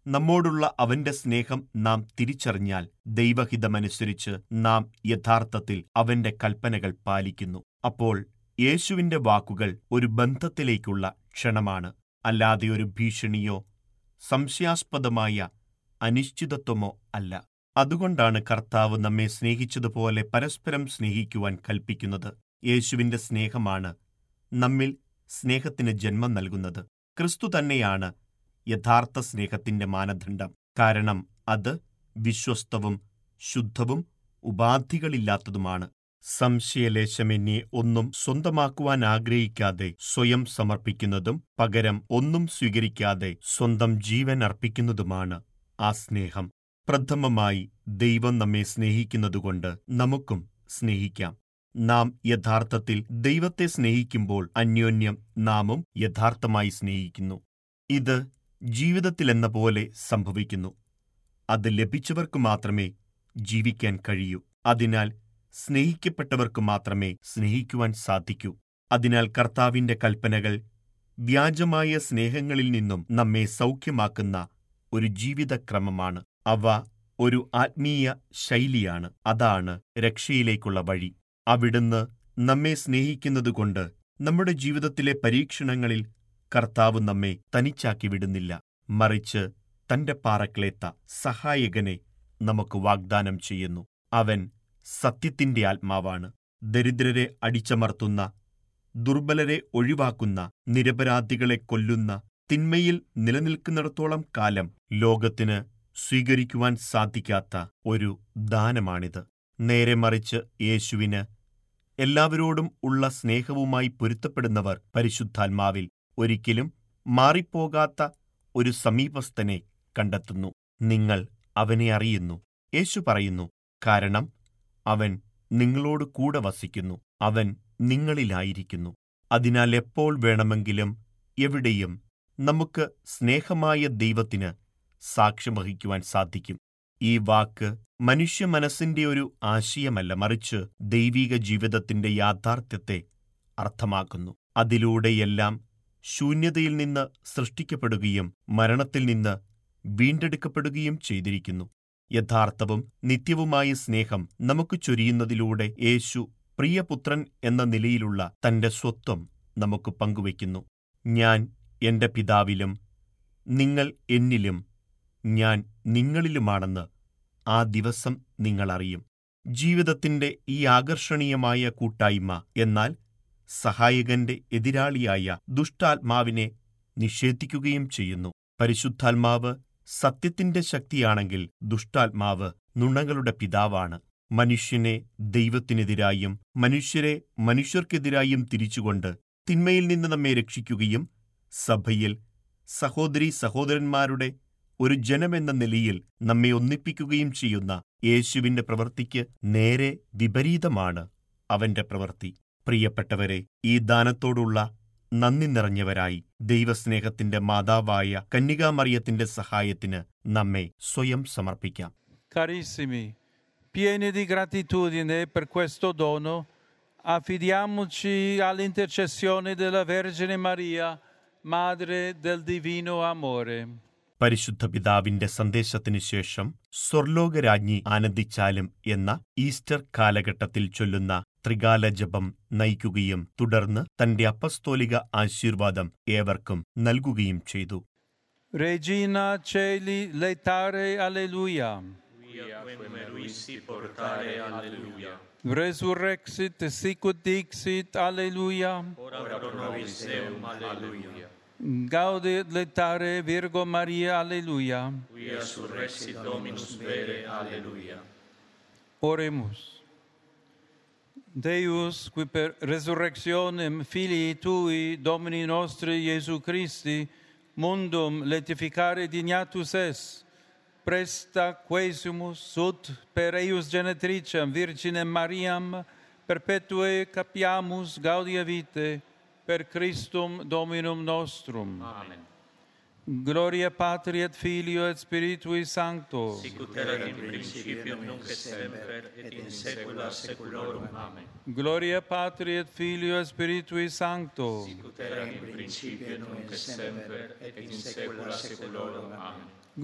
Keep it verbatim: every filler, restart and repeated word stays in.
നമ്മോടുള്ള അവന്റെ സ്നേഹം നാം തിരിച്ചറിഞ്ഞാൽ ദൈവഹിതമനുസരിച്ച് നാം യഥാർത്ഥത്തിൽ അവന്റെ കൽപ്പനകൾ പാലിക്കുന്നു. അപ്പോൾ യേശുവിന്റെ വാക്കുകൾ ഒരു ബന്ധത്തിലേക്കുള്ള ക്ഷണമാണ്, അല്ലാതെ ഒരു ഭീഷണിയോ സംശയാസ്പദമായ അനിശ്ചിതത്വമോ അല്ല. അതുകൊണ്ടാണ് കർത്താവ് നമ്മെ സ്നേഹിച്ചതുപോലെ പരസ്പരം സ്നേഹിക്കുവാൻ കൽപ്പിക്കുന്നത്. യേശുവിന്റെ സ്നേഹമാണ് നമ്മിൽ സ്നേഹത്തിന് ജന്മം നൽകുന്നത്. ക്രിസ്തു തന്നെയാണ് യഥാർത്ഥ സ്നേഹത്തിന്റെ മാനദണ്ഡം. കാരണം അത് വിശ്വസ്തവും ശുദ്ധവും ഉപാധികളില്ലാത്തതുമാണ്. സംശയലേശമെന്നെ ഒന്നും സ്വന്തമാക്കുവാൻ ആഗ്രഹിക്കാതെ സ്വയം സമർപ്പിക്കുന്നതും പകരം ഒന്നും സ്വീകരിക്കാതെ സ്വന്തം ജീവൻ അർപ്പിക്കുന്നതുമാണ് ആ സ്നേഹം. പ്രഥമമായി ദൈവം നമ്മെ സ്നേഹിക്കുന്നതുകൊണ്ട് നമുക്കും സ്നേഹിക്കാം. നാം യഥാർത്ഥത്തിൽ ദൈവത്തെ സ്നേഹിക്കുമ്പോൾ അന്യോന്യം നാമും യഥാർത്ഥമായി സ്നേഹിക്കുന്നു. ഇത് ജീവിതത്തിലെന്ന പോലെ സംഭവിക്കുന്നു. അത് ലഭിച്ചവർക്ക് മാത്രമേ ജീവിക്കാൻ കഴിയൂ. അതിനാൽ സ്നേഹിക്കപ്പെട്ടവർക്ക് മാത്രമേ സ്നേഹിക്കുവാൻ സാധിക്കൂ. അതിനാൽ കർത്താവിന്റെ കൽപ്പനകൾ വ്യാജമായ സ്നേഹങ്ങളിൽ നിന്നും നമ്മെ സൗഖ്യമാക്കുന്ന ഒരു ജീവിതക്രമമാണ്. അവ ഒരു ആത്മീയ ശൈലിയാണ്. അതാണ് രക്ഷയിലേക്കുള്ള വഴി. അവിടുന്ന് നമ്മെ സ്നേഹിക്കുന്നതുകൊണ്ട് നമ്മുടെ ജീവിതത്തിലെ പരീക്ഷണങ്ങളിൽ കർത്താവ് നമ്മെ തനിച്ചാക്കി വിടുന്നില്ല. മറിച്ച് തന്റെ പാറക്ലേത്ത സഹായകനെ നമുക്ക് വാഗ്ദാനം ചെയ്യുന്നു. അവൻ സത്യത്തിന്റെ ആത്മാവാണ്. ദരിദ്രരെ അടിച്ചമർത്തുന്ന, ദുർബലരെ ഒഴിവാക്കുന്ന, നിരപരാധികളെ കൊല്ലുന്ന, തിന്മയിൽ നിലനിൽക്കുന്നിടത്തോളം കാലം ലോകത്തിന് സ്വീകരിക്കുവാൻ സാധിക്കാത്ത ഒരു ദാനമാണിത്. നേരെ മറിച്ച് യേശുവിന് എല്ലാവരോടും ഉള്ള സ്നേഹവുമായി പൊരുത്തപ്പെടുന്നവർ പരിശുദ്ധാത്മാവിൽ ഒരിക്കലും മാറിപ്പോകാത്ത ഒരു സമീപസ്ഥനെ കണ്ടെത്തുന്നു. നിങ്ങൾ അവനെ അറിയുന്നു, യേശു പറയുന്നു, കാരണം അവൻ നിങ്ങളോട് കൂടെ വസിക്കുന്നു, അവൻ നിങ്ങളിലായിരിക്കുന്നു. അതിനാൽ എപ്പോൾ വേണമെങ്കിലും എവിടെയും നമുക്ക് സ്നേഹമായ ദൈവത്തിന് സാക്ഷ്യം വഹിക്കുവാൻ സാധിക്കും. ഈ വാക്ക് മനുഷ്യ മനസ്സിന്റെ ഒരു ആശയമല്ല, മറിച്ച് ദൈവിക ജീവിതത്തിന്റെ യാഥാർത്ഥ്യത്തെ അർത്ഥമാക്കുന്നു. അതിലൂടെയെല്ലാം ശൂന്യതയിൽ നിന്ന് സൃഷ്ടിക്കപ്പെടുകയും മരണത്തിൽ നിന്ന് വീണ്ടെടുക്കപ്പെടുകയും ചെയ്തിരിക്കുന്നു. യഥാർത്ഥവും നിത്യവുമായ സ്നേഹം നമുക്ക് ചൊരിയുന്നതിലൂടെ യേശു പ്രിയപുത്രൻ എന്ന നിലയിലുള്ള തന്റെ സ്വത്വം നമുക്ക് പങ്കുവയ്ക്കുന്നു. ഞാൻ എന്റെ പിതാവിലും നിങ്ങൾ എന്നിലും ഞാൻ നിങ്ങളിലുമാണെന്ന് ആ ദിവസം നിങ്ങളറിയും. ജീവിതത്തിന്റെ ഈ ആകർഷണീയമായ കൂട്ടായ്മ എന്നാൽ സഹായകന്റെ എതിരാളിയായ ദുഷ്ടാത്മാവിനെ നിഷേധിക്കുകയും ചെയ്യുന്നു. പരിശുദ്ധാത്മാവ് സത്യത്തിന്റെ ശക്തിയാണെങ്കിൽ ദുഷ്ടാത്മാവ് നുണകളുടെ പിതാവാണ്. മനുഷ്യനെ ദൈവത്തിനെതിരായും മനുഷ്യരെ മനുഷ്യർക്കെതിരായും തിരിച്ചുകൊണ്ട് തിന്മയിൽ നിന്ന് നമ്മെ രക്ഷിക്കുകയും സഭയിൽ സഹോദരീ സഹോദരന്മാരുടെ ഒരു ജനമെന്ന നിലയിൽ നമ്മെ ഒന്നിപ്പിക്കുകയും ചെയ്യുന്ന യേശുവിന്റെ പ്രവൃത്തിക്ക് നേരെ വിപരീതമാണ് അവന്റെ പ്രവൃത്തി. പ്രിയപ്പെട്ടവരെ, ഈ ദാനത്തോടുള്ള നന്ദി നിറഞ്ഞവരായി ദൈവസ്നേഹത്തിന്റെ മാതാവായ കന്യകാമറിയത്തിന്റെ സഹായത്തിന് നമ്മെ സ്വയം സമർപ്പിക്കാം. Carissimi, pieni di gratitudine per questo dono, affidiamoci all'intercessione della Vergine Maria, Madre del Divino Amore. പരിശുദ്ധ പിതാവിന്റെ സന്ദേശത്തിനു ശേഷം സ്വർലോകരാജ്ഞി ആനന്ദിച്ചാലും എന്ന ഈസ്റ്റർ കാലഘട്ടത്തിൽ ചൊല്ലുന്ന ത്രികാല ജപം നയിക്കുകയും തുടർന്ന് തന്റെ അപ്പസ്തോലിക ആശീർവാദം ഏവർക്കും നൽകുകയും ചെയ്തു. Regina Celi laetare alleluia. Resurrexit sicut dixit alleluia. Gaudet laetare Virgo Maria alleluia. Quia surrexit Dominus vere alleluia. Oremus. Deus, qui per resurrectionem filii tui, Domini nostri Iesu Christi, mundum letificare dignatus es, presta quesimus ut per eius genetricem Virginem Mariam perpetue capiamus gaudia vitae per Christum Dominum nostrum. Amen. Gloria Patri et Filio et Spiritui Sancto. Sicut erat in principio nunc et semper et in saecula saeculorum. Amen. Gloria Patri et Filio et Spiritui Sancto. Sicut erat in principio nunc et semper et in saecula saeculorum. Amen.